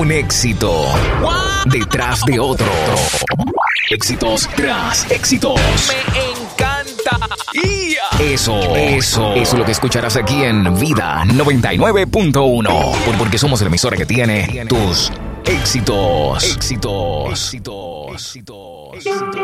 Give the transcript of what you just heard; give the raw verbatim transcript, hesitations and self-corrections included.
Un éxito detrás de otro. Éxitos tras éxitos. Me encanta. ¡Ia! Eso, eso, eso es lo que escucharás aquí en Vida noventa y nueve punto uno. Porque somos la emisora que tiene tus éxitos. Éxitos. Éxitos. Éxitos.